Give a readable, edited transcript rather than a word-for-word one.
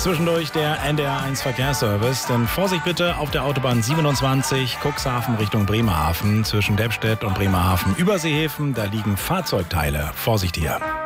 Zwischendurch der NDR1 Verkehrsservice. Denn Vorsicht bitte auf der Autobahn 27 Cuxhaven Richtung Bremerhaven. Zwischen Deppstedt und Bremerhaven Überseehäfen, da liegen Fahrzeugteile. Vorsicht hier.